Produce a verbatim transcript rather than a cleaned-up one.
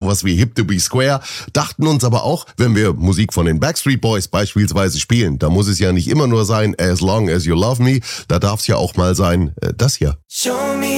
sowas wie Hip to be Square, dachten uns aber auch, wenn wir Musik von den Backstreet Boys beispielsweise spielen, da muss es ja nicht immer nur sein, As Long As You Love Me, da darf es ja auch mal sein, äh, das hier. Show me